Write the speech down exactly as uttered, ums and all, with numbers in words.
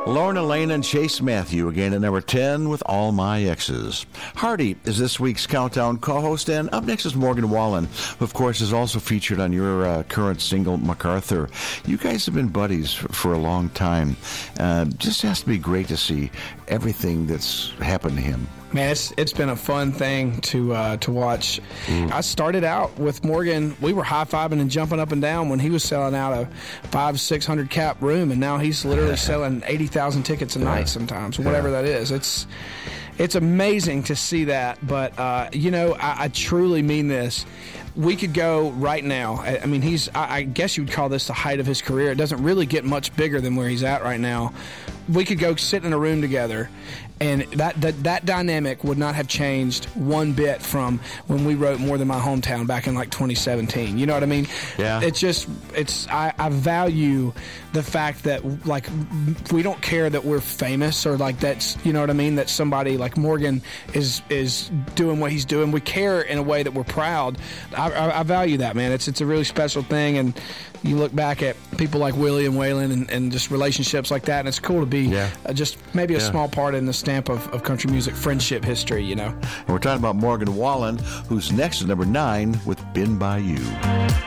Lorna Lane and Chase Matthew again at number ten with All My Exes. Hardy is this week's Countdown co-host, and up next is Morgan Wallen, who of course is also featured on your uh, current single, MacArthur. You guys have been buddies for, for a long time. Uh, just has to be great to see everything that's happened to him. Man, it's it's been a fun thing to uh, to watch. Mm. I started out with Morgan. We were high-fiving and jumping up and down when he was selling out a five, six hundred cap room, and now he's literally selling eighty thousand tickets a night sometimes, whatever that is. It's it's amazing to see that, but uh, you know, I, I truly mean this. We could go right now. I, I mean, he's. I, I guess you would call this the height of his career. It doesn't really get much bigger than where he's at right now. We could go sit in a room together, and that, that that dynamic would not have changed one bit from when we wrote More Than My Hometown back in like twenty seventeen. You know what I mean? Yeah. It's just, it's, I, I value the fact that, like, we don't care that we're famous or, like, that's, you know what I mean, that somebody like Morgan is is doing what he's doing. We care in a way that we're proud. I, I, I value that, man. It's, it's a really special thing, and you look back at people like Willie and Waylon and, and just relationships like that, and it's cool to be yeah. uh, just maybe a yeah. small part in the stamp of, of country music friendship history, you know. And we're talking about Morgan Wallen, who's next at number nine with Been By You.